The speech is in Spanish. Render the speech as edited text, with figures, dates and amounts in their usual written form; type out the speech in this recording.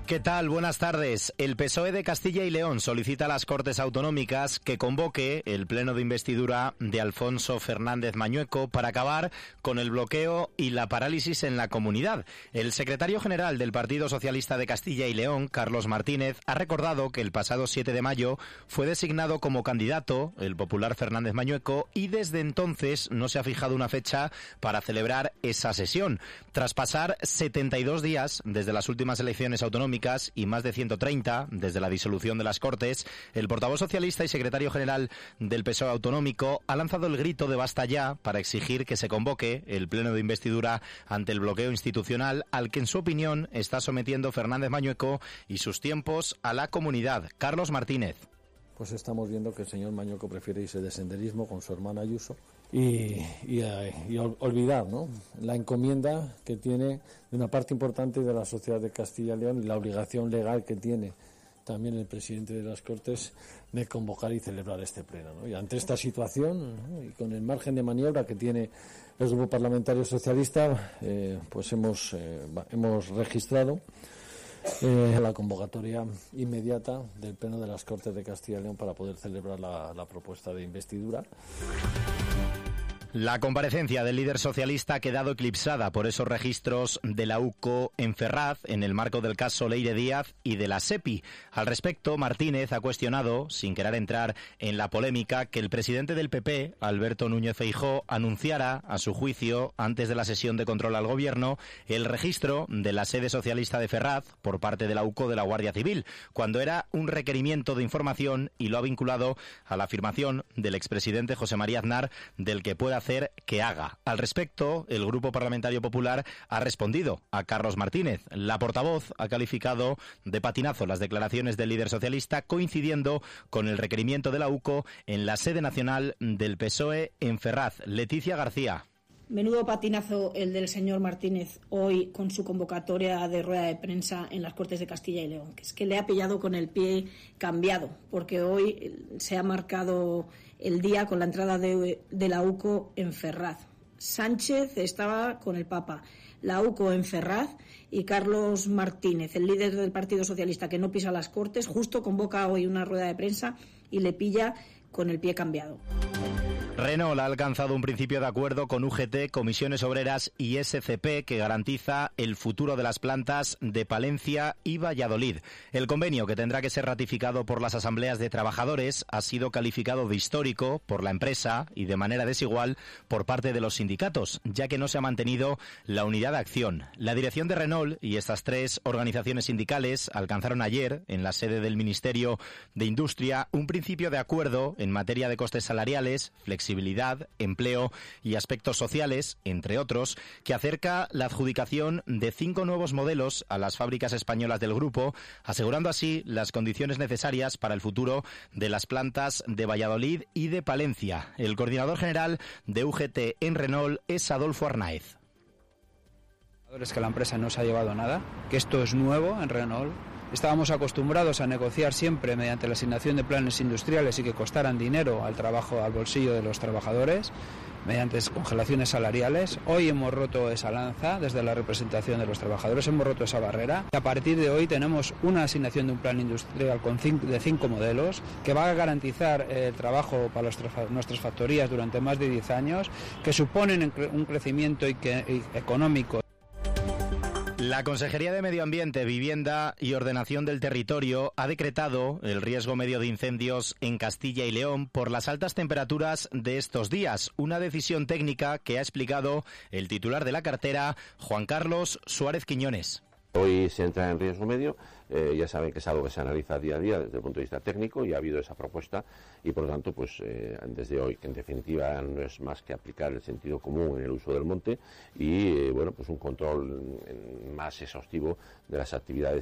¿Qué tal? Buenas tardes. El PSOE de Castilla y León solicita a las Cortes Autonómicas que convoque el pleno de investidura de Alfonso Fernández Mañueco para acabar con el bloqueo y la parálisis en la comunidad. El secretario general del Partido Socialista de Castilla y León, Carlos Martínez, ha recordado que el pasado 7 de mayo fue designado como candidato el popular Fernández Mañueco y desde entonces no se ha fijado una fecha para celebrar esa sesión. Tras pasar 72 días desde las últimas elecciones autonómicas y más de 130 desde la disolución de las Cortes, el portavoz socialista y secretario general del PSOE autonómico ha lanzado el grito de basta ya para exigir que se convoque el pleno de investidura ante el bloqueo institucional al que en su opinión está sometiendo Fernández Mañueco y sus tiempos a la comunidad. Carlos Martínez. Pues estamos viendo que el señor Mañueco prefiere irse de senderismo con su hermana Ayuso y olvidar, ¿no?, la encomienda que tiene de una parte importante de la sociedad de Castilla y León y la obligación legal que tiene también el presidente de las Cortes de convocar y celebrar este pleno, ¿no? Y ante esta situación, ¿no?, y con el margen de maniobra que tiene el Grupo Parlamentario Socialista, pues hemos registrado la convocatoria inmediata del Pleno de las Cortes de Castilla y León para poder celebrar la propuesta de investidura. La comparecencia del líder socialista ha quedado eclipsada por esos registros de la UCO en Ferraz en el marco del caso Leire Díaz y de la SEPI. Al respecto, Martínez ha cuestionado, sin querer entrar en la polémica, que el presidente del PP, Alberto Núñez Feijóo, anunciara, a su juicio, antes de la sesión de control al gobierno, el registro de la sede socialista de Ferraz por parte de la UCO de la Guardia Civil, cuando era un requerimiento de información, y lo ha vinculado a la afirmación del expresidente José María Aznar del que pueda hacer que haga. Al respecto, el Grupo Parlamentario Popular ha respondido a Carlos Martínez. La portavoz ha calificado de patinazo las declaraciones del líder socialista, coincidiendo con el requerimiento de la UCO en la sede nacional del PSOE en Ferraz. Leticia García. Menudo patinazo el del señor Martínez hoy con su convocatoria de rueda de prensa en las Cortes de Castilla y León, que es que le ha pillado con el pie cambiado, porque hoy se ha marcado el día con la entrada de la UCO en Ferraz. Sánchez estaba con el Papa, la UCO en Ferraz, y Carlos Martínez, el líder del Partido Socialista que no pisa las Cortes, justo convoca hoy una rueda de prensa y le pilla con el pie cambiado. Renault ha alcanzado un principio de acuerdo con UGT, Comisiones Obreras y SCP que garantiza el futuro de las plantas de Palencia y Valladolid. El convenio, que tendrá que ser ratificado por las asambleas de trabajadores, ha sido calificado de histórico por la empresa y de manera desigual por parte de los sindicatos, ya que no se ha mantenido la unidad de acción. La dirección de Renault y estas tres organizaciones sindicales alcanzaron ayer, en la sede del Ministerio de Industria, un principio de acuerdo en materia de costes salariales, flexibilidad, empleo y aspectos sociales, entre otros, que acerca la adjudicación de 5 nuevos modelos a las fábricas españolas del grupo, asegurando así las condiciones necesarias para el futuro de las plantas de Valladolid y de Palencia. El coordinador general de UGT en Renault es Adolfo Arnaez. Es que la empresa no se ha llevado nada, que esto es nuevo en Renault. Estábamos acostumbrados a negociar siempre mediante la asignación de planes industriales y que costaran dinero al trabajo, al bolsillo de los trabajadores, mediante congelaciones salariales. Hoy hemos roto esa lanza desde la representación de los trabajadores, hemos roto esa barrera. A partir de hoy tenemos una asignación de un plan industrial de 5 modelos que va a garantizar el trabajo para nuestras factorías durante más de 10 años, que suponen un crecimiento económico. La Consejería de Medio Ambiente, Vivienda y Ordenación del Territorio ha decretado el riesgo medio de incendios en Castilla y León por las altas temperaturas de estos días. Una decisión técnica que ha explicado el titular de la cartera, Juan Carlos Suárez Quiñones. Hoy se entra en riesgo medio, ya saben que es algo que se analiza día a día desde el punto de vista técnico y ha habido esa propuesta y por lo tanto pues desde hoy, que en definitiva no es más que aplicar el sentido común en el uso del monte y bueno, pues un control más exhaustivo de las actividades